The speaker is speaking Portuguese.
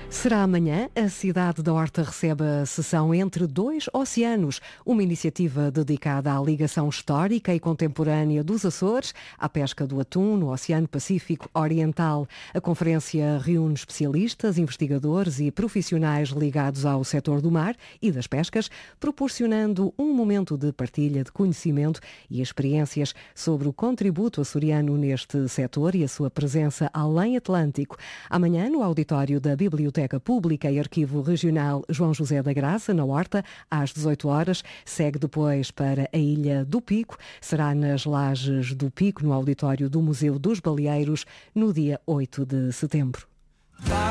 Será amanhã. A cidade da Horta recebe a sessão Entre Dois Oceanos, uma iniciativa dedicada à ligação histórica e contemporânea dos Açores à pesca do atum no Oceano Pacífico Oriental. A conferência reúne especialistas, investigadores e profissionais ligados ao setor do mar e das pescas, proporcionando um momento de partilha de conhecimento e experiências sobre o contributo açoriano neste setor e a sua presença além Atlântico. Amanhã, no auditório da Biblioteca Pública e Arquivo Regional João José da Graça, na Horta, às 18 horas. Segue depois para a Ilha do Pico. Será nas Lajes do Pico, no auditório do Museu dos Baleeiros, no dia 8 de setembro.